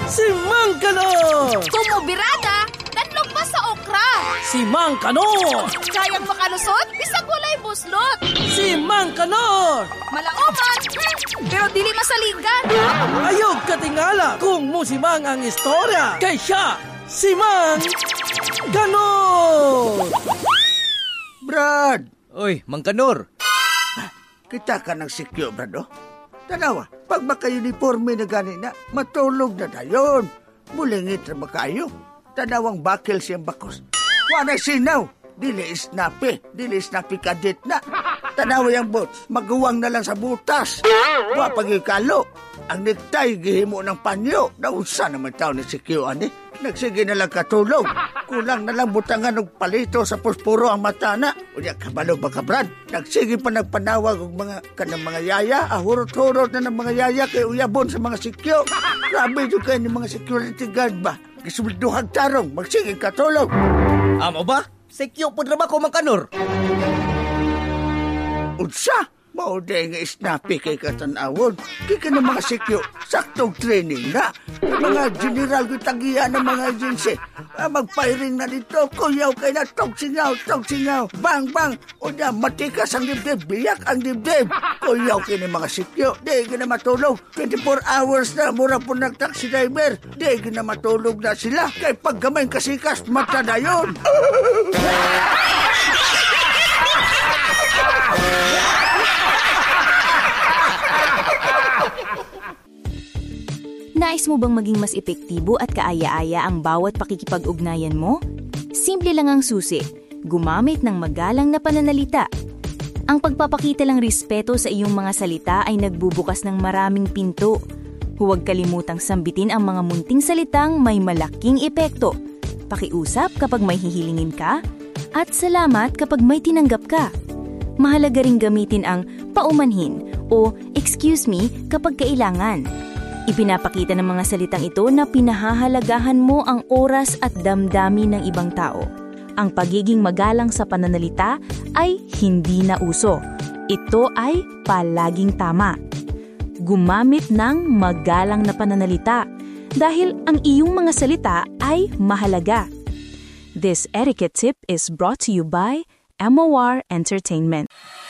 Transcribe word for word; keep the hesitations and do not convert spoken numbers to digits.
Si Mang Kanor! Kumubirada, tanlog pa sa okra. Si Mang Kanor! Kayang makalusot, bisag walay buslot. Si Mang Kanor! Malangoman, hmm, pero dili masaligan. Ayog katingala kung musimang ang istorya. Kay siya, si Mang Kanor! Brad! Oy, Mang Kanor. Kita ka ng sikyo, Brad, oh. Tanawa, pag maka-uniforme na gani na, matulog na dayon. Mulingit na ba kayo? Tanawang bakil siyang bakos. Wala sinaw. Dili snappy. Dili snappy kadit na. Tanawa yung boots. Maguwang na lang sa butas. Wa pagikalo. Ang nektay, gihimo ng panyo. Nausa naman tao ni sikyo, ani. Nagsige na lang katulog. Kulang na lang butangan ng palito sa puspuro ang mata na. Unya kabalo ba ka, Brad? Nagsige pa nagpanawag ng mga kanang mga yaya. Ahurot-hurot na ng mga yaya kay uyabon sa mga sikyo. Grabe yung kayo ng mga security guard ba? Gisubduhag tarong, magsige katulog. Amo ba? Sikyo po drama ko, Mang Kanor. Unsa? Mauday nga snappy kay katanawon. Kaya ka ng mga sikyo, saktong training na. Mga general kitagiya ng mga agency. Ah, mag-firing na dito, kuyaw kay na, tog singaw, tog singaw. Bang, bang. O na, matikas ang dibdib, biyak ang dibdib. Kuyaw kay ng mga sikyo, di ka na matulog. twenty-four hours na, mura po nag-taxi driver. Di ka na matulog na sila. Kay paggamay kasikas, mata na yun. Nais mo bang maging mas epektibo at kaaya-aya ang bawat pakikipag-ugnayan mo? Simple lang ang susi, gumamit ng magalang na pananalita. Ang pagpapakita lang respeto sa iyong mga salita ay nagbubukas ng maraming pinto. Huwag kalimutang sambitin ang mga munting salitang may malaking epekto. Pakiusap kapag may hihilingin ka, at salamat kapag may tinanggap ka. Mahalaga ring gamitin ang paumanhin o excuse me kapag kailangan. Ipinapakita ng mga salitang ito na pinahahalagahan mo ang oras at damdamin ng ibang tao. Ang pagiging magalang sa pananalita ay hindi na uso. Ito ay palaging tama. Gumamit ng magalang na pananalita dahil ang iyong mga salita ay mahalaga. This etiquette tip is brought to you by M O R Entertainment.